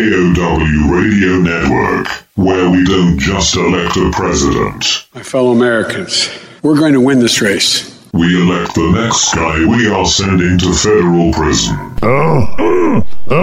AOW Radio Network, where we don't just elect a president. My fellow Americans, we're going to win this race. We elect the next guy we are sending to federal prison.